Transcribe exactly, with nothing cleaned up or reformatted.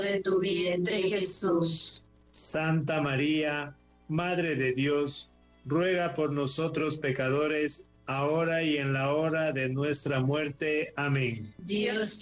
de tu vientre, Jesús. Santa María, Madre de Dios, ruega por nosotros pecadores, ahora y en la hora de nuestra muerte. Amén. Dios